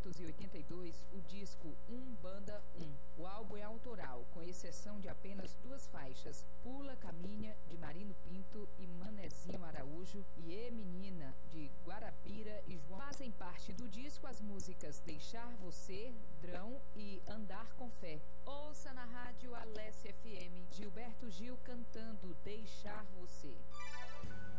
1982, o disco Banda 1. O álbum é autoral, com exceção de apenas 2 faixas, Pula Caminha, de Marino Pinto e Manezinho Araújo, e Menina, de Guarabira e João. Fazem parte do disco as músicas Deixar Você, Drão e Andar com Fé. Ouça na rádio Alessia FM, Gilberto Gil cantando Deixar Você.